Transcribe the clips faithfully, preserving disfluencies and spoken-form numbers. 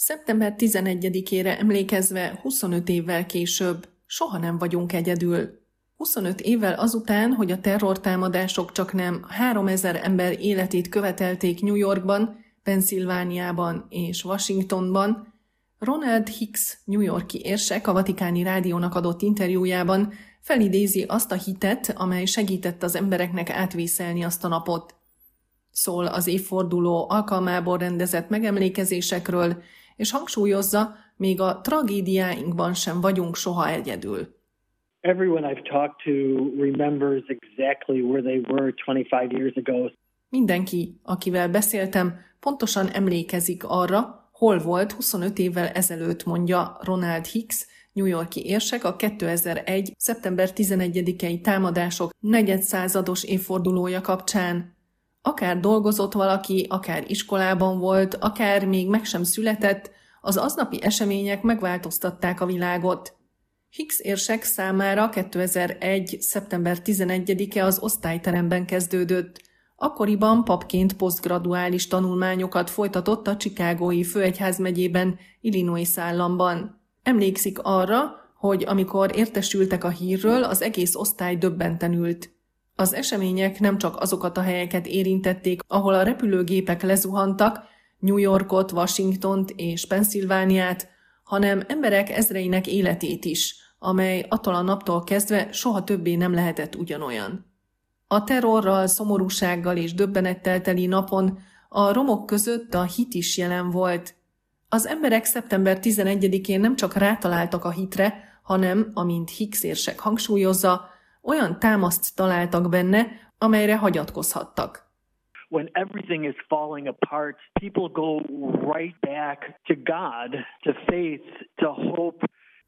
szeptember tizenegyedikére emlékezve huszonöt évvel később soha nem vagyunk egyedül. huszonöt évvel azután, hogy a terrortámadások csaknem háromezer ember életét követelték New Yorkban, Pennsylvániában és Washingtonban, Ronald Hicks, New York-i érsek a Vatikáni Rádiónak adott interjújában felidézi azt a hitet, amely segített az embereknek átvészelni azt a napot. Szól az évforduló alkalmából rendezett megemlékezésekről, és hangsúlyozza, még a tragédiáinkban sem vagyunk soha egyedül. Everyone I've talked to remembers exactly where they were twenty-five years ago. Mindenki, akivel beszéltem, pontosan emlékezik arra, hol volt huszonöt évvel ezelőtt, mondja Ronald Hicks, New York-i érsek a kétezer-egy. szeptember tizenegyedikei támadások negyedszázados évfordulója kapcsán. Akár dolgozott valaki, akár iskolában volt, akár még meg sem született, az aznapi események megváltoztatták a világot. Hicks érsek számára kétezer-egy. szeptember tizenegyedike az osztályteremben kezdődött. Akkoriban papként posztgraduális tanulmányokat folytatott a Chicagói főegyházmegyében, Illinois államban. Emlékszik arra, hogy amikor értesültek a hírről, az egész osztály döbbenten ült. Az események nem csak azokat a helyeket érintették, ahol a repülőgépek lezuhantak, New Yorkot, Washingtont és Pennsylvániát, hanem emberek ezreinek életét is, amely attól a naptól kezdve soha többé nem lehetett ugyanolyan. A terrorral, szomorúsággal és döbbenettel teli napon a romok között a hit is jelen volt. Az emberek szeptember tizenegyedikén nem csak rátaláltak a hitre, hanem, amint Hicks érsek hangsúlyozza, olyan támaszt találtak benne, amelyre hagyatkozhattak. When everything is falling apart, people go right back to God, to faith, to hope.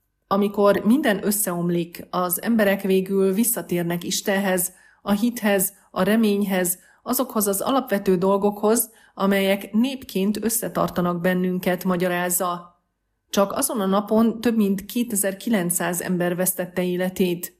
Amikor minden összeomlik, az emberek végül visszatérnek Istenhez, a hithez, a reményhez, azokhoz az alapvető dolgokhoz, amelyek népként összetartanak bennünket, magyarázza. Csak azon a napon több mint kétezer-kilencszáz ember vesztette életét.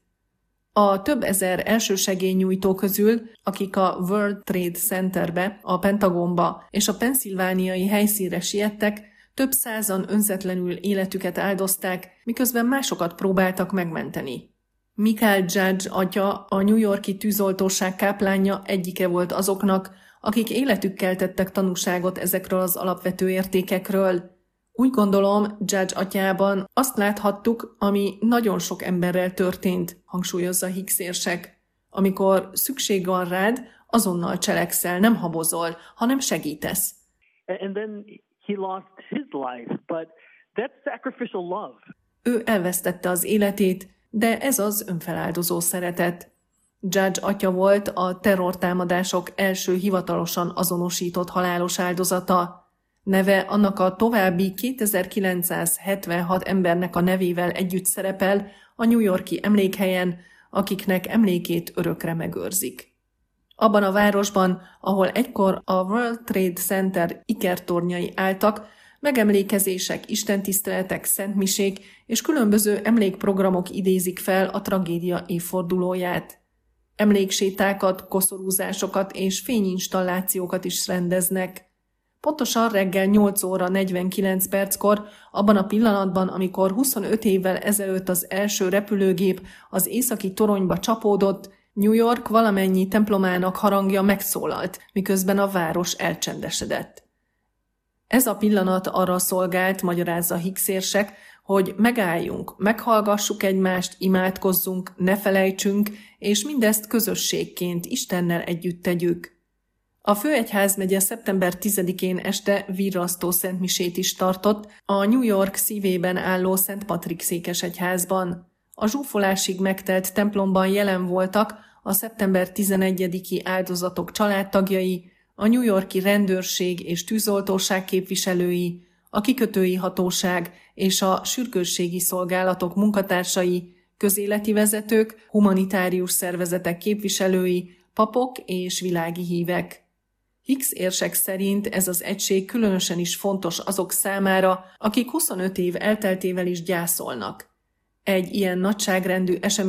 A több ezer elsősegélynyújtó közül, akik a World Trade Centerbe, a Pentagonba és a pennsylvániai helyszínre siettek, több százan önzetlenül életüket áldozták, miközben másokat próbáltak megmenteni. Michael Judge atya, a New York-i tűzoltóság káplánja egyike volt azoknak, akik életükkel tettek tanúságot ezekről az alapvető értékekről. Úgy gondolom, Judge atyában azt láthattuk, ami nagyon sok emberrel történt, hangsúlyozza Hicks érsek. Amikor szükség van rád, azonnal cselekszel, nem habozol, hanem segítesz. And then he lost his life, but that's sacrificial love. Ő elvesztette az életét, de ez az önfeláldozó szeretet. Judge atya volt a terrortámadások első hivatalosan azonosított halálos áldozata. Neve annak a további kétezer-kilencszázhetvenhat embernek a nevével együtt szerepel a New York-i emlékhelyen, akiknek emlékét örökre megőrzik. Abban a városban, ahol egykor a World Trade Center ikertornyai álltak, megemlékezések, istentiszteletek, szentmisék és különböző emlékprogramok idézik fel a tragédia évfordulóját. Emléksétákat, koszorúzásokat és fényinstallációkat is rendeznek. Pontosan reggel nyolc óra negyvenkilenc perckor, abban a pillanatban, amikor huszonöt évvel ezelőtt az első repülőgép az északi toronyba csapódott, New York valamennyi templomának harangja megszólalt, miközben a város elcsendesedett. Ez a pillanat arra szolgált, magyarázza Hicks érsek, hogy megálljunk, meghallgassuk egymást, imádkozzunk, ne felejtsünk, és mindezt közösségként Istennel együtt tegyük. A főegyházmegye szeptember tizedikén este virrasztó szentmisét is tartott a New York szívében álló Szent Patrik székesegyházban. A zsúfolásig megtelt templomban jelen voltak a szeptember tizenegyediki áldozatok családtagjai, a New York-i rendőrség és tűzoltóság képviselői, a kikötői hatóság és a sürgősségi szolgálatok munkatársai, közéleti vezetők, humanitárius szervezetek képviselői, papok és világi hívek. Hicks érsek szerint ez az egység különösen is fontos azok számára, akik huszonöt év elteltével is gyászolnak. Egy ilyen nagyságrendű esemény